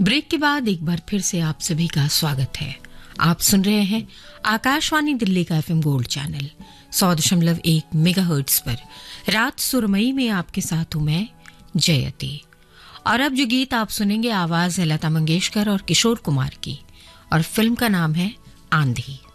Break के बाद एक बार फिर से आप सभी का स्वागत है। आप सुन रहे हैं आकाशवाणी दिल्ली का एफएम गोल्ड चैनल 100.1 मेगाहर्ट्ज पर। रात सुरमई में आपके साथ हूं मैं जयती। और अब जो गीत आप सुनेंगे आवाज है लता मंगेशकर और किशोर कुमार की, और फिल्म का नाम है आंधी।